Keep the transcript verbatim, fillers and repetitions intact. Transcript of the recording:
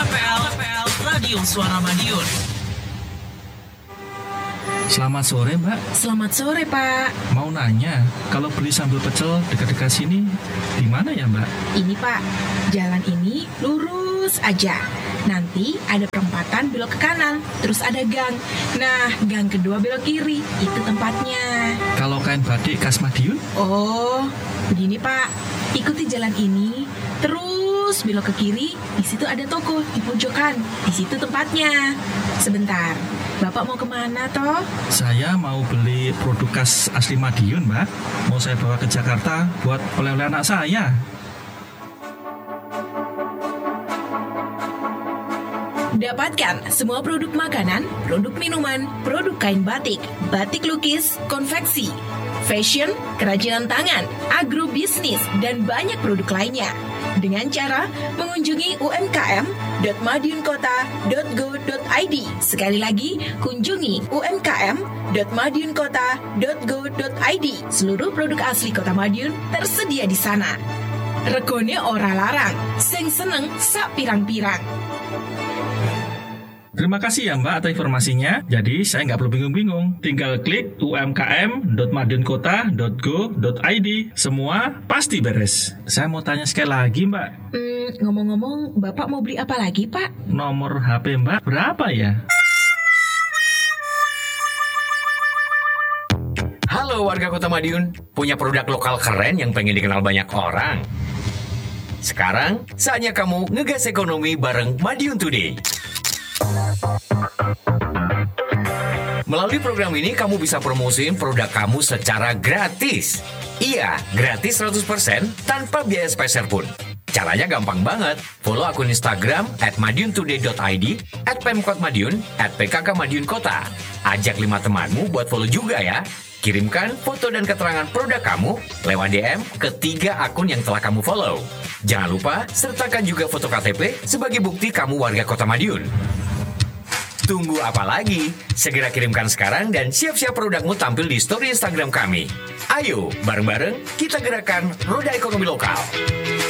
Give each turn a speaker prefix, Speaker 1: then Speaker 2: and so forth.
Speaker 1: P L, Radio Suara Madiun.
Speaker 2: Selamat sore, Mbak.
Speaker 3: Selamat sore, Pak.
Speaker 2: Mau nanya, kalau beli sambal pecel dekat-dekat sini, di mana ya, Mbak?
Speaker 3: Ini, Pak, jalan ini lurus aja. Nanti ada perempatan belok ke kanan, terus ada gang. Nah, gang kedua belok kiri, itu tempatnya.
Speaker 2: Kalau kain batik khas Madiun?
Speaker 3: Oh, begini, Pak. Ikuti jalan ini, terus belok ke kiri, di situ ada toko di pojokan. Di situ tempatnya. Sebentar, Bapak mau kemana, toh?
Speaker 2: Saya mau beli produk khas asli Madiun, Mbak. Mau saya bawa ke Jakarta buat oleh-oleh anak saya.
Speaker 3: Dapatkan semua produk makanan, produk minuman, produk kain batik, batik lukis, konveksi, fashion, kerajinan tangan, agrobisnis, dan banyak produk lainnya dengan cara mengunjungi u m k m dot madiun kota dot go dot i d. Sekali lagi, kunjungi u m k m dot madiun kota dot go dot i d. Seluruh produk asli Kota Madiun tersedia di sana. Regone ora larang, sing seneng sak pirang-pirang.
Speaker 2: Terima kasih ya, Mbak, atas informasinya. Jadi saya nggak perlu bingung-bingung. Tinggal klik u m k m dot madiun kota dot go dot i d. Semua pasti beres. Saya mau tanya sekali lagi, Mbak.
Speaker 3: Hmm, ngomong-ngomong, Bapak mau beli apa lagi, Pak?
Speaker 2: Nomor H P Mbak berapa ya?
Speaker 4: Halo warga Kota Madiun, punya produk lokal keren yang pengen dikenal banyak orang. Sekarang, saatnya kamu ngegas ekonomi bareng Madiun Today. Melalui program ini, kamu bisa promosiin produk kamu secara gratis. Iya, gratis seratus persen tanpa biaya spesial pun. Caranya gampang banget. Follow akun Instagram at madiun today dot i d, at pemkot madiun, at p k k madiun kota. Ajak lima temanmu buat follow juga ya. Kirimkan foto dan keterangan produk kamu lewat D M ke tiga akun yang telah kamu follow. Jangan lupa sertakan juga foto K T P sebagai bukti kamu warga Kota Madiun. Tunggu apa lagi? Segera kirimkan sekarang dan siap-siap produkmu tampil di story Instagram kami. Ayo, bareng-bareng kita gerakan roda ekonomi lokal.